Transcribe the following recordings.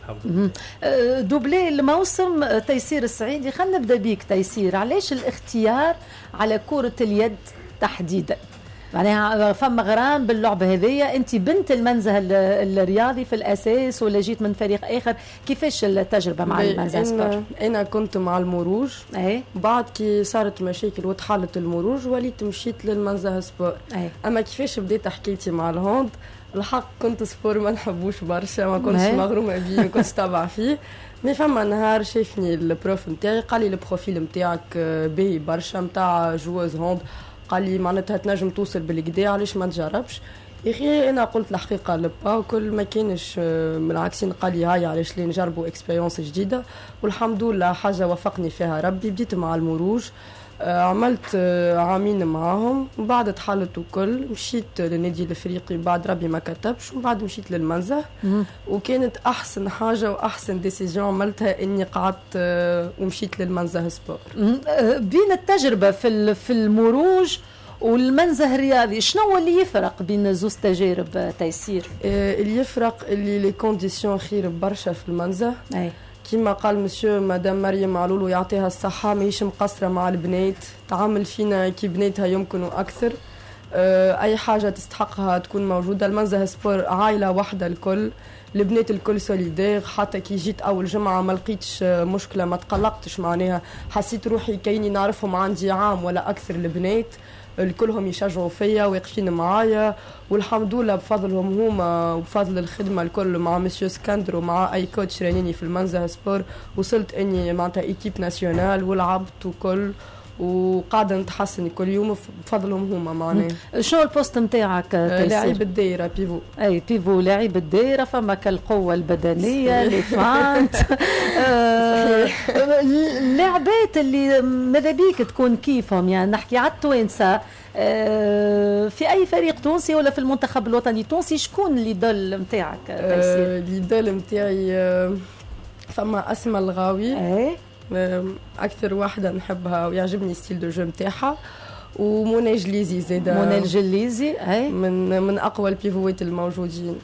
الحمد لله. دوبلي الموسم تيسير السعيدي، خلينا نبدا بيك تيسير، علاش الاختيار على كرة اليد تحديدا؟ معناها فما غرام باللعبة هذية، انت بنت المنزه الرياضي في الاساس ولا جيت من فريق اخر؟ كيفاش التجربة مع المنزه سبور؟ انا كنت مع المروج، بعد كي صارت مشاكل وتحلت المروج وليت مشيت للمنزه سبور. اما كيفاش بديت حكيتي مع الهوند، الحق كنت سبور ما نحبوش برشا، ما كنتش مغرومه بيه، ما كنتش تابعه فيه. مي فما نهار شافني البروف نتاعي قال لي البروفيل نتاعك باهي برشا نتاع جواز هوند، قال لي معناتها تنجم توصل بالكدا، علاش ما تجربش؟ يا اخي انا قلت الحقيقه لبا وكل ما كانش بالعكسين، قال لي هاي علاش لي نجربوا اكسبيريونس جديده، والحمد لله حاجه وفقني فيها ربي. بديت مع المروج، عملت عامين معاهم، وبعد تحلت وكل مشيت للنادي الافريقي، بعد ربي ما كتبش، وبعد مشيت للمنزه. وكانت احسن حاجه واحسن ديسيجن عملتها اني قعدت ومشيت للمنزه سبور. بين التجربه في المروج والمنزه الرياضي، شنو اللي يفرق بين زوز تجارب تيسير؟ اللي يفرق اللي لي كونديسيون خير برشا في المنزه. كما قال مسيو مدام مريم معلول يعطيها الصحة، ماهيش مقصرة مع البنات، تعامل فينا كي بناتها يمكن أكثر. أي حاجة تستحقها تكون موجودة. المنزه سبور عائلة واحدة الكل، البنات الكل سوليدير. حتى كي جيت أول جمعة ما لقيتش مشكلة، ما تقلقتش، معناها حسيت روحي كأني نعرفهم عندي عام ولا أكثر. البنات الكلهم يشجعوا فيا واقفين معايا، والحمد لله بفضلهم هما وبفضل الخدمه الكل مع مسيو سكندر ومع اي كوتش رانيني في المنزه سبور، وصلت اني معناتها ايكيب ناسيونال ولعبت وكل، وقاعده نتحسن كل يوم بفضلهم هما. معناها شنو البوست نتاعك؟ لاعب الدايره بيفو. اي بيفو، لاعب الدايره، فما كالقوه البدنيه لي فانت. اللعبات اللي ماذا بيك تكون كيفهم، يعني نحكي على التوانسه، في اي فريق تونسي ولا في المنتخب الوطني التونسي، شكون اللي دول نتاعك تيسير؟ اللي دول نتاعي فما اسماء الغاوي، اكثر واحده نحبها ويعجبني ستيل دو جو نتاعها، ومنى جليزي زاده. منى الجليزي من اقوى البيفوات الموجودين.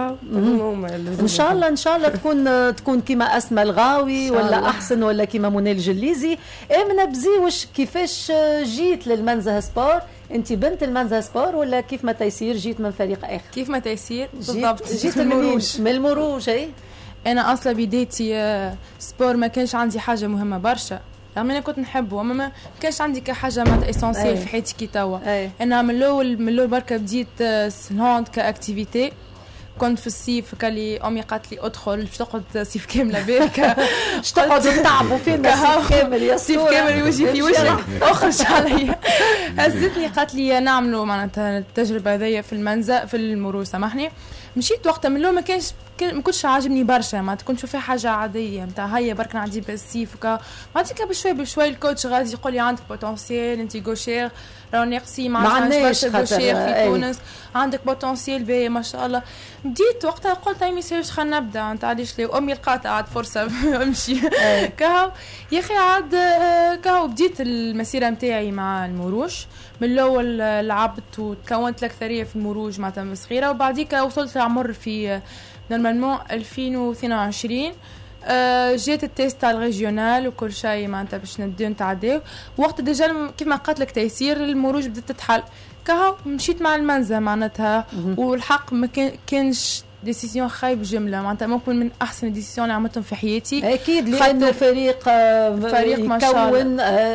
ان شاء الله ان شاء الله تكون كيما اسماء الغاوي ولا احسن ولا كيما منى الجليزي. امنه بزيوش، كيفاش جيت للمنزه سبور؟ انت بنت المنزه سبور ولا كيف ما تيسير جيت من فريق اخر؟ كيف ما تيسير بالضبط، جيت من المروج. انا اصلا بدايتي سبور ما كانش عندي حاجه مهمه برشا، رغم انا كنت نحبه، اما ما كانش عندي كحاجه معناتها اسونسيال في حياتي كي توا. انا من الاول بركه بديت هوند كاكتيفيتي. كنت في الصيف قال لي امي قالت لي ادخل باش تقعد صيف كامله بركه، باش تقعدوا تعبوا فينا صيف كامل يا صيف كامل يوجي في وجهك اخرج عليا. هزتني قالت لي نعملوا معناتها التجربه هذيا في المنزه في المروج، سامحني. مشيت وقتها من الاول ما كنتش عاجبني برشا، ما كنت نشوف فيها حاجه عاديه نتاع هيا برك نعدي بالسيف وكا. بعديك بشوي الكوتش غادي يقول لي عندك بوتنسيال، انت غوشير راه ناقصي ما عندناش غوشير في تونس، عندك بوتنسيال باهي ما شاء الله. بديت وقتها قلت هاي ميساج خلينا نبدا نتاع ليش لي امي لقات عاد فرصه امشي كاو يا اخي عاد كاو. بديت المسيره نتاعي مع المروج، من الاول لعبت وتكونت الاكثريه في المروج معناتها صغيره، وبعديك وصلت لعمر في نورمالمون 2022 جيت التيست تاع الريجيونال وكل شيء معناتها باش نبداو نتعداو. وقت ديجا كيما قالت لك تيسير المروج بدات تتحل كهو، مشيت مع المنزه معناتها. والحق ما كانش ديسيزيون خايب جمله، معناتها ممكن من احسن الديسيزيون اللي عملتهم في حياتي اكيد، لانه فريق يكون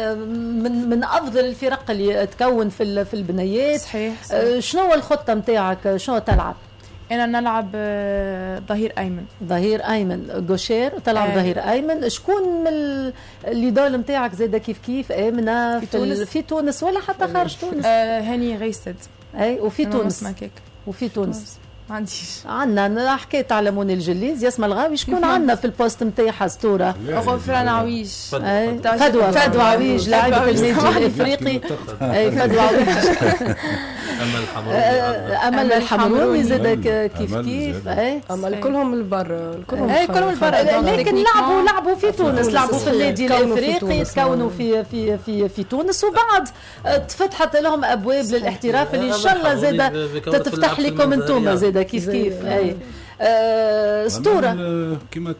من افضل الفرق اللي تكون في البنايات. صحيح. شنو الخطه نتاعك؟ شنو تلعب؟ انا نلعب ظهير ايمن غوشير، تلعب ظهير ايمن. شكون من اللي دول نتاعك زاده كيف امنه في تونس ولا حتى خارج تونس؟ هاني غيسد. وفي تونس وفي تونس ما عنديش. عندنا حكيت على منى الجليز، يسمى الغاوي. شكون عندنا في البوست نتاعها اسطوره؟ غفران عويج. فدوى عويج لاعبة النادي الافريقي. فدوى عويج. امل الحمروني زاد كيف. اما كلهم البر، كلهم البر، لكن لعبوا في تونس، لعبوا في النادي الافريقي، تكونوا في تونس، وبعد تفتحت لهم ابواب للاحتراف اللي ان شاء الله زاد تفتح لكم انتم زاد كيف. اسطوره كما